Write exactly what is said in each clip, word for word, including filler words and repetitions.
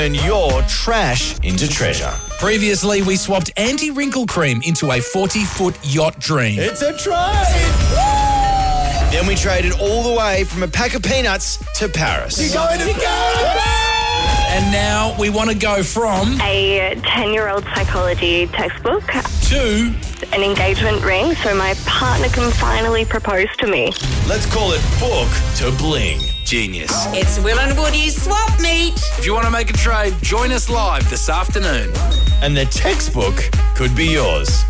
Turn your trash into treasure. Previously, we swapped anti-wrinkle cream into a forty-foot yacht dream. It's a trade! Then we traded all the way from a pack of peanuts to Paris. You're going to Paris! And now we want to go from a ten-year-old psychology textbook to an engagement ring so my partner can finally propose to me. Let's call it book to bling. Genius. It's Will and Woody's Swap Meet. If you want to make a trade, join us live this afternoon. And the textbook could be yours.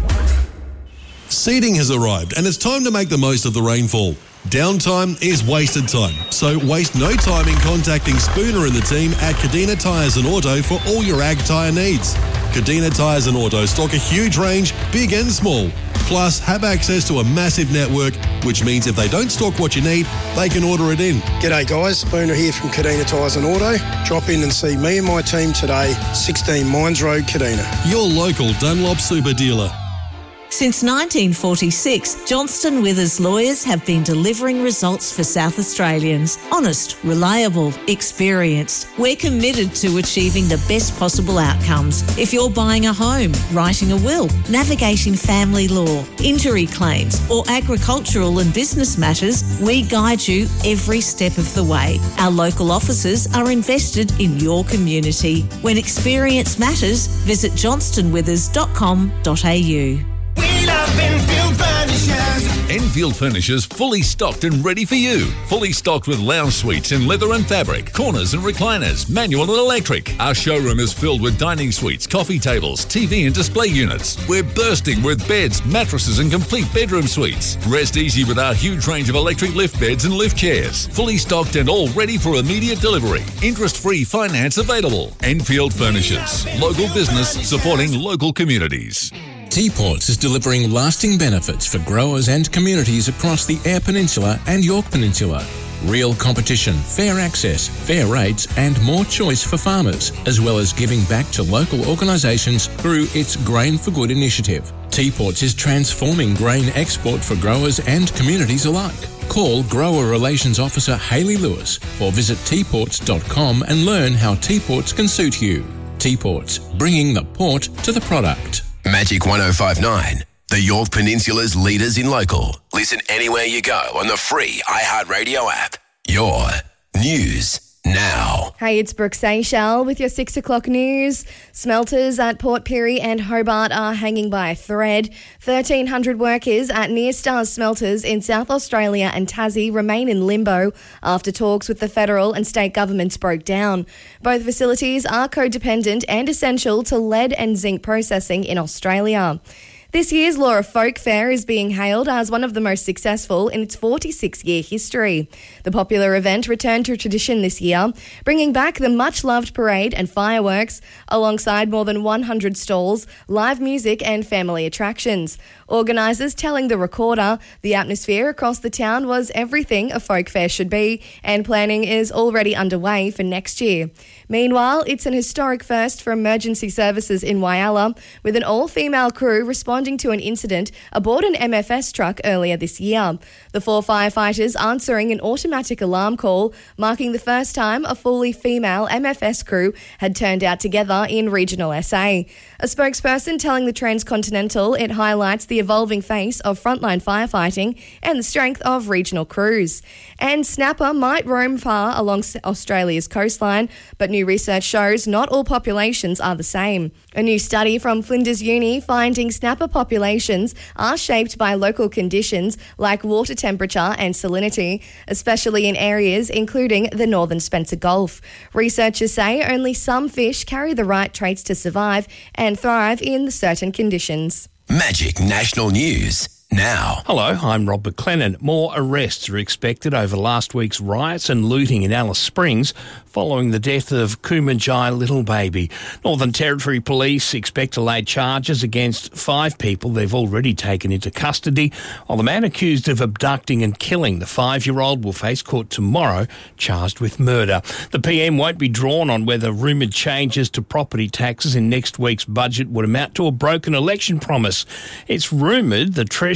Seeding has arrived and it's time to make the most of the rainfall. Downtime is wasted time, so waste no time in contacting Spooner and the team at Cadena Tyres and Auto for all your ag tyre needs. Cadena Tyres and Auto stock a huge range, big and small, plus have access to a massive network, which means if they don't stock what you need, they can order it in. G'day guys, Spooner here from Cadena Tyres and Auto. Drop in and see me and my team today, sixteen Mines Road, Cadena. Your local Dunlop super dealer. Since nineteen forty-six, Johnston Withers lawyers have been delivering results for South Australians. Honest, reliable, experienced. We're committed to achieving the best possible outcomes. If you're buying a home, writing a will, navigating family law, injury claims, or agricultural and business matters, we guide you every step of the way. Our local offices are invested in your community. When experience matters, visit johnston withers dot com dot a u. We love Enfield Furnishers. Enfield Furnishers fully stocked and ready for you. Fully stocked with lounge suites in leather and fabric, corners and recliners, manual and electric. Our showroom is filled with dining suites, coffee tables, T V and display units. We're bursting with beds, mattresses and complete bedroom suites. Rest easy with our huge range of electric lift beds and lift chairs. Fully stocked and all ready for immediate delivery. Interest-free finance available. Enfield Furnishers. Local business supporting local communities. Teaports is delivering lasting benefits for growers and communities across the Eyre Peninsula and York Peninsula. Real competition, fair access, fair rates and more choice for farmers, as well as giving back to local organisations through its Grain for Good initiative. Teaports is transforming grain export for growers and communities alike. Call Grower Relations Officer Hayley Lewis or visit teaports dot com and learn how Teaports can suit you. Teaports, bringing the port to the product. Magic one oh five point nine, the York Peninsula's leaders in local. Listen anywhere you go on the free iHeartRadio app. Your news now. Hey, it's Brooke Seychelles with your six o'clock news. Smelters at Port Pirie and Hobart are hanging by a thread. thirteen hundred workers at Near Stars Smelters in South Australia and Tassie remain in limbo after talks with the federal and state governments broke down. Both facilities are codependent and essential to lead and zinc processing in Australia. This year's Laura Folk Fair is being hailed as one of the most successful in its forty-six-year history. The popular event returned to tradition this year, bringing back the much-loved parade and fireworks, alongside more than one hundred stalls, live music and family attractions. Organisers telling The Recorder the atmosphere across the town was everything a folk fair should be, and planning is already underway for next year. Meanwhile, it's an historic first for emergency services in Whyalla, with an all-female crew responding to an incident aboard an M F S truck earlier this year. The four firefighters answering an automatic alarm call, marking the first time a fully female M F S crew had turned out together in regional S A. A spokesperson telling the Transcontinental it highlights the evolving face of frontline firefighting and the strength of regional crews. And snapper might roam far along Australia's coastline, but new research shows not all populations are the same. A new study from Flinders Uni finding snapper populations are shaped by local conditions like water temperature and salinity, especially in areas including the northern Spencer Gulf. Researchers say only some fish carry the right traits to survive and thrive in certain conditions. Magic National News now. Hello, I'm Rob McLennan. More arrests are expected over last week's riots and looting in Alice Springs following the death of Kumanjai Little Baby. Northern Territory Police expect to lay charges against five people they've already taken into custody, while the man accused of abducting and killing the five-year-old will face court tomorrow, charged with murder. The P M won't be drawn on whether rumoured changes to property taxes in next week's budget would amount to a broken election promise. It's rumoured the Treasurer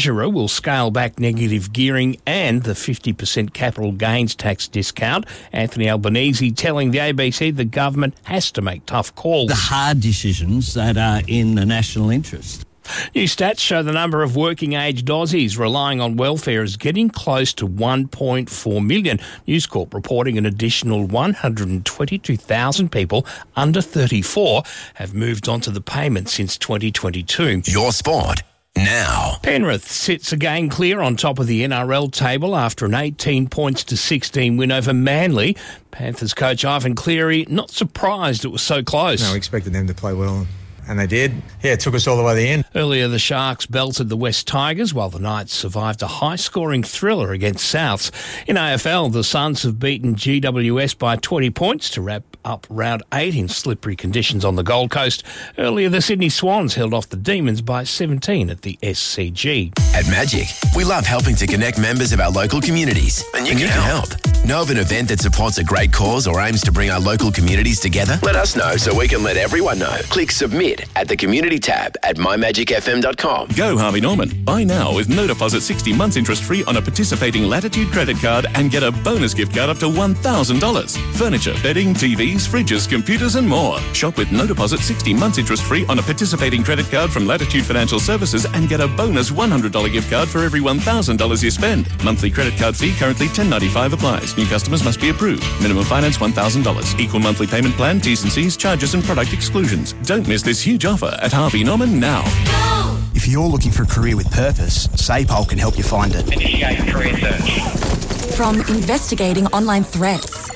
Treasurer will scale back negative gearing and the fifty percent capital gains tax discount. Anthony Albanese telling the A B C the government has to make tough calls. The hard decisions that are in the national interest. New stats show the number of working-aged Aussies relying on welfare is getting close to one point four million. News Corp reporting an additional one hundred twenty-two thousand people under thirty-four have moved onto the payment since twenty twenty-two. Your sport now. Penrith sits again clear on top of the N R L table after an eighteen points to sixteen win over Manly. Panthers coach Ivan Cleary not surprised it was so close. No, we expected them to play well. And they did. Yeah, it took us all the way to the end. Earlier, the Sharks belted the West Tigers, while the Knights survived a high-scoring thriller against Souths. In A F L, the Suns have beaten G W S by twenty points to wrap up round eight in slippery conditions on the Gold Coast. Earlier, the Sydney Swans held off the Demons by seventeen at the S C G. At Magic, we love helping to connect members of our local communities. And you, and can, you can help. help. Know of an event that supports a great cause or aims to bring our local communities together? Let us know so we can let everyone know. Click submit at the community tab at my magic f m dot com. Go Harvey Norman. Buy now with no deposit sixty months interest free on a participating Latitude credit card and get a bonus gift card up to one thousand dollars. Furniture, bedding, T Vs, fridges, computers and more. Shop with no deposit sixty months interest free on a participating credit card from Latitude Financial Services and get a bonus one hundred dollars gift card for every one thousand dollars you spend. Monthly credit card fee currently ten dollars ninety-five applies. New customers must be approved. Minimum finance one thousand dollars. Equal monthly payment plan, T's and C's, charges and product exclusions. Don't miss this huge offer at Harvey Norman now. If you're looking for a career with purpose, SAPOL can help you find it. Initiate career search. From investigating online threats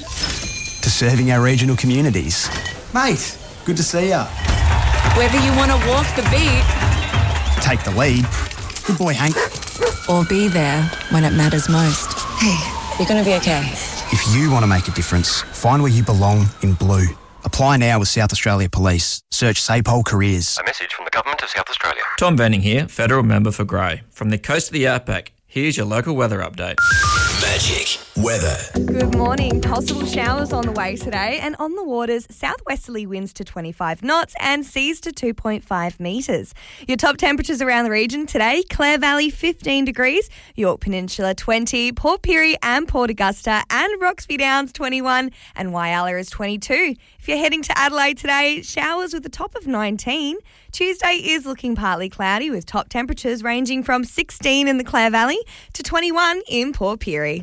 to serving our regional communities. Mate, good to see ya. Whether you want to walk the beat, take the lead. Good boy, Hank. Or be there when it matters most. Hey, you're going to be okay. If you want to make a difference, find where you belong in blue. Apply now with South Australia Police. Search SAPOL Careers. A message from the Government of South Australia. Tom Venning here, Federal Member for Grey. From the coast of the Outback, here's your local weather update. Magic weather. Good morning. Possible showers on the way today, and on the waters, southwesterly winds to twenty-five knots and seas to two point five metres. Your top temperatures around the region today: Clare Valley fifteen degrees, York Peninsula twenty, Port Pirie and Port Augusta and Roxby Downs twenty-one, and Whyalla is twenty-two. If you're heading to Adelaide today, showers with a top of nineteen. Tuesday is looking partly cloudy with top temperatures ranging from sixteen in the Clare Valley to twenty-one in Port Pirie.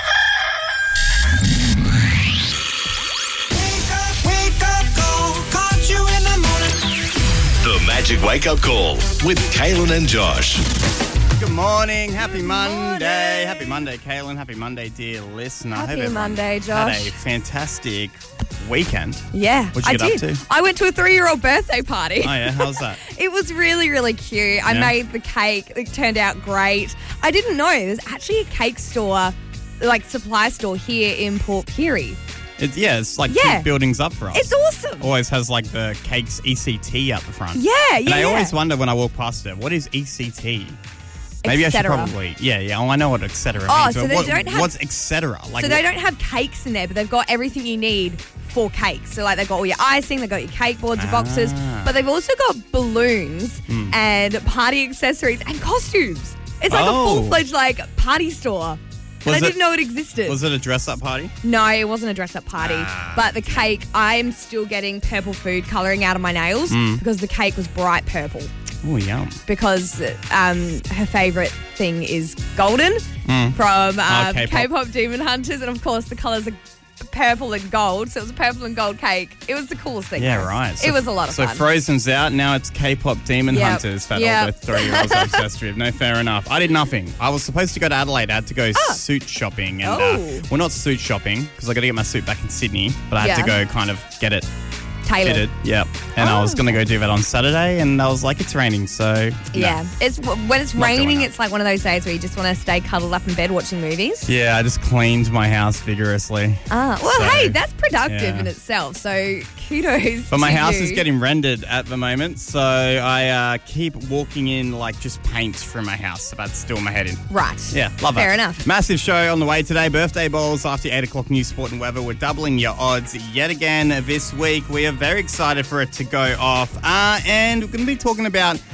The Magic Wake Up Call with Kaylin and Josh. Good morning. Happy Monday. Happy Monday, Kaylin. Happy Monday, dear listener. Happy Hope Monday, Josh. Had a fantastic weekend. Yeah, What'd you I get did. up to? I went to a three-year-old birthday party. Oh, yeah? How's that? It was really, really cute. I Yeah. made the cake. It turned out great. I didn't know there's actually a cake store, like supply store here in Port Pirie. It's, yeah, it's like Yeah. two buildings up for us. It's awesome. Always has like the cakes E C T out the front. Yeah, And yeah, I yeah. always wonder when I walk past it, what is E C T? Maybe I should Etcetera. probably, yeah, yeah. Oh, I know what et cetera Oh, means. so but they what, don't have- what's et cetera? Like, so they don't have cakes in there, but they've got everything you need for cakes. So like they've got all your icing, they've got your cake boards, your boxes, Ah. but they've also got balloons Hmm. and party accessories and costumes. It's like Oh. a full-fledged like party store. And Was I it- didn't know it existed. Was it a dress-up party? No, it wasn't a dress-up party. Ah. But the cake, I'm still getting purple food colouring out of my nails Mm. because the cake was bright purple. Oh, yum. Because um, her favourite thing is golden Mm. from uh, Oh, K-pop. K-pop Demon Hunters. And, of course, the colours are purple and gold. So it was a purple and gold cake. It was the coolest thing. Yeah, ever. right. It was a lot of so fun. Frozen's out. Now it's K-pop Demon Yep. Hunters that Yep. all the three-year-olds are obsessed with. No, fair enough. I did nothing. I was supposed to go to Adelaide. I had to go suit shopping. and Oh. uh, Well, not suit shopping because I got to get my suit back in Sydney. But I had to Yeah. go kind of get it Tailored. fitted. Yep. And I was going to go do that on Saturday and I was like, it's raining. So, no. Yeah. It's when it's Not doing raining, it. it's like one of those days where you just want to stay cuddled up in bed watching movies. Yeah, I just cleaned my house vigorously. Ah, well, So, hey, that's productive yeah. in itself. So kudos. But my to house you. is getting rendered at the moment, so I uh, keep walking in like just paint from my house. About to still my head in. Right. Yeah, love it. Fair enough. Massive show on the way today. Birthday balls after eight o'clock news, sport and weather. We're doubling your odds yet again this week. We are very excited for it to go off. Uh, and we're going to be talking about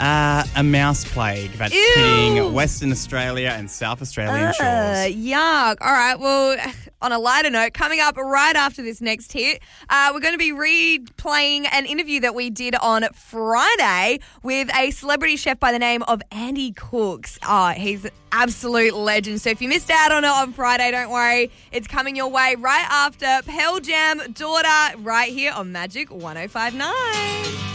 Uh, a mouse plague that's Ew. hitting Western Australia and South Australian Uh, shores. yuck. All right. Well, on a lighter note, coming up right after this next hit, uh, we're going to be replaying an interview that we did on Friday with a celebrity chef by the name of Andy Cooks. Oh, he's an absolute legend. So if you missed out on it on Friday, don't worry. It's coming your way right after Pearl Jam Daughter right here on Magic one oh five point nine.